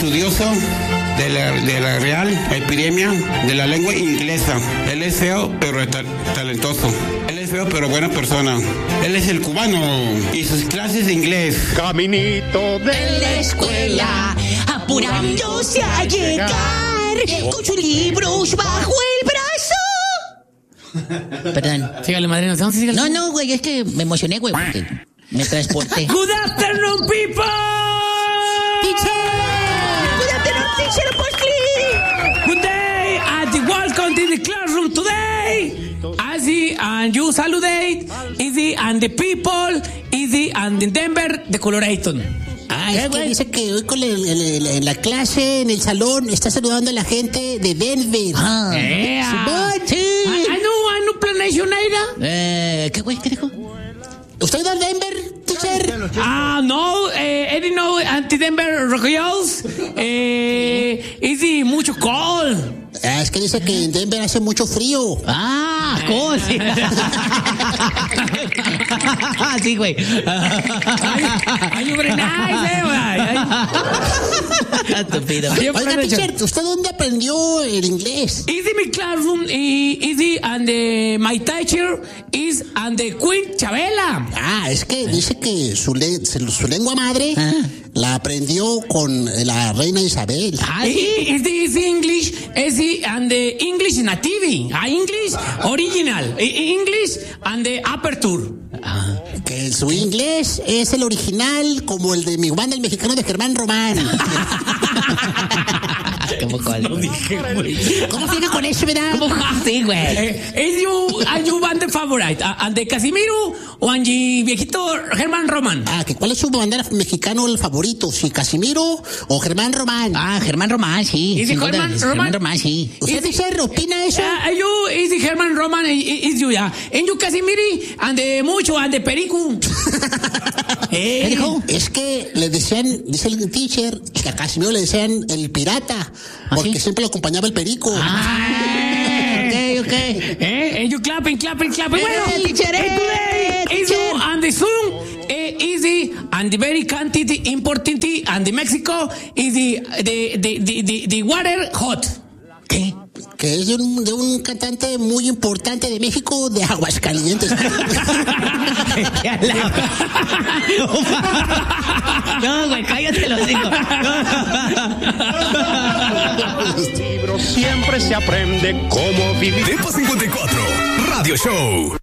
estudioso de la Real Academia de la Lengua Inglesa. Él es feo, pero talentoso. Él es feo, pero buena persona. Él es el cubano y sus clases de inglés. Caminito de la escuela, apurándose a llegar, con sus libros bajo el brazo. Perdón. Sígale, madrina. No, güey, es que me emocioné, güey. Me transporté. Good afternoon, people. Teacher. Good afternoon, teacher Postley. Good day and welcome to the classroom today. Así and you saludate. Easy and the people. Easy and the Denver, the Colorado. Ah, es que dice que hoy en la clase, en el salón, está saludando a la gente de Denver. Ah, sí. I know planation either. ¿Qué güey? ¿Qué dijo? ¿Usted va a Denver, teacher? No, I didn't know anti-Denver Royals. Easy, mucho cold. Es que dice que en Denver hace mucho frío. Cold. Sí, sí, güey. Ay, very nice, estúpido. Oiga, teacher, ¿usted dónde aprendió el inglés? Easy, my classroom, easy, and my teacher is and the Queen Chabela. Es que dice que su lengua madre la aprendió con la reina Isabel. Is English, and the English native, English original, English and the aperture. Que su inglés es el original, como el de mi banda, el mexicano de Germán Román. No dije, güey. ¿Cómo sigue con eso, verdad? Sí, güey. ¿Es you band favorite? ¿And de Casimiro o Angie viejito Germán Román? ¿Cuál es su banda mexicano el favorito? ¿Si Casimiro o Germán Román? Germán Román, sí. ¿Es Germán Román? Sí. ¿Usted opina eso? You is Germán Román is you, ya. En you Casimiro and de mucho and de Perico. ¿Qué dijo? Es que le decían, dice el teacher, que a Casimiro le decían el pirata, porque siempre lo acompañaba el perico. Ok. You clapping. Bueno, teacher, is you and the Zoom, easy and the very quantity important and the Mexico is the water hot. ¿Qué? Que es de un cantante muy importante de México, de Aguascalientes. No, güey, cállate, lo digo. Los libros siempre se aprende cómo vivir. Depa 54 Radio Show.